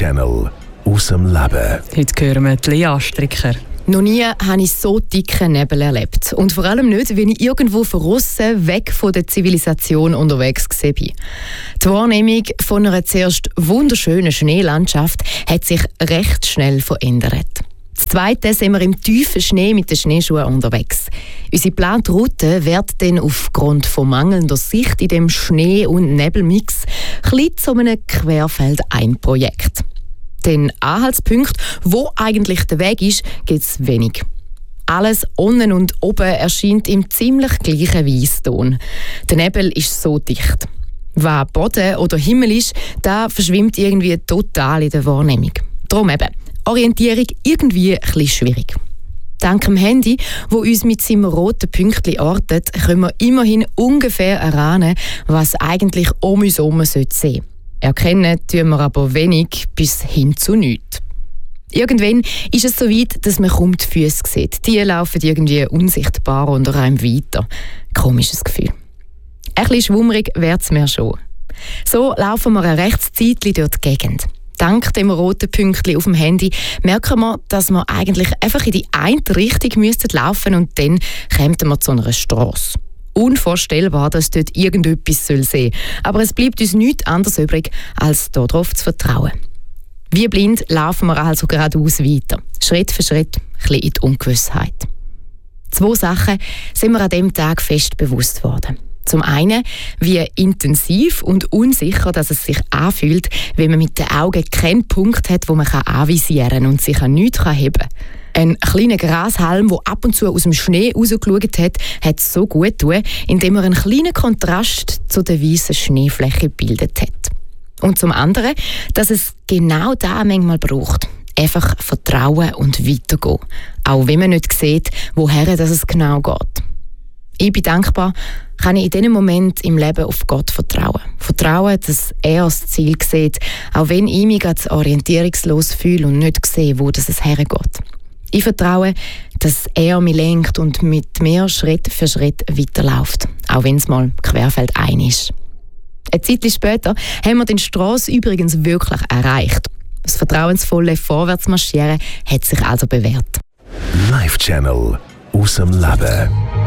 Live-Channel aus dem Leben. Heute hören wir die Lea Stricker. Noch nie habe ich so dicken Nebel erlebt. Und vor allem nicht, wenn ich irgendwo von aussen weg von der Zivilisation unterwegs war. Die Wahrnehmung von einer zuerst wunderschönen Schneelandschaft hat sich recht schnell verändert. Das Zweite sind wir im tiefen Schnee mit den Schneeschuhen unterwegs. Unsere geplante Route wird dann aufgrund von mangelnder Sicht in dem Schnee- und Nebelmix klein zu einem Querfeldein-Projekt. Den Anhaltspunkt, wo eigentlich der Weg ist, gibt es wenig. Alles unten und oben erscheint im ziemlich gleichen Weisston. Der Nebel ist so dicht. Was Boden oder Himmel ist, das verschwimmt irgendwie total in der Wahrnehmung. Darum eben, Orientierung irgendwie ein bisschen schwierig. Dank dem Handy, wo uns mit seinem roten Pünktchen ortet, können wir immerhin ungefähr erahnen, was eigentlich um uns herum sein sollte. Erkennen tun wir aber wenig bis hin zu nichts. Irgendwann ist es so weit, dass man kaum die Füße sieht. Die laufen irgendwie unsichtbar unter einem weiter. Komisches Gefühl. Ein bisschen schwummerig wird es mir schon. So laufen wir ein rechtes Zeitchen durch die Gegend. Dank dem roten Pünktchen auf dem Handy merken wir, dass wir eigentlich einfach in die eine Richtung laufen müssten und dann kämen wir zu einer Strasse. Unvorstellbar, dass dort irgendetwas sein soll. Aber es bleibt uns nichts anderes übrig, als darauf zu vertrauen. Wie blind laufen wir also geradeaus weiter. Schritt für Schritt, ein bisschen in die Ungewissheit. 2 Sachen sind mir an diesem Tag fest bewusst worden. Zum einen, wie intensiv und unsicher dass es sich anfühlt, wenn man mit den Augen keinen Punkt hat, wo man anvisieren kann und sich an nichts heben kann. Ein kleiner Grashalm, der ab und zu aus dem Schnee rausgeschaut hat, hat es so gut getan, indem er einen kleinen Kontrast zu der weißen Schneefläche gebildet hat. Und zum anderen, dass es genau das manchmal braucht. Einfach vertrauen und weitergehen. Auch wenn man nicht sieht, woher es genau geht. Ich bin dankbar, kann ich in diesem Moment im Leben auf Gott vertrauen. Vertrauen, dass er das Ziel sieht, auch wenn ich mich ganz orientierungslos fühle und nicht sehe, wo es hergeht. Ich vertraue, dass er mich lenkt und mit mir Schritt für Schritt weiterläuft, auch wenn es mal querfeldein ist. Eine Zeit später haben wir den Strasse übrigens wirklich erreicht. Das vertrauensvolle Vorwärtsmarschieren hat sich also bewährt. Live-Channel aus dem Leben.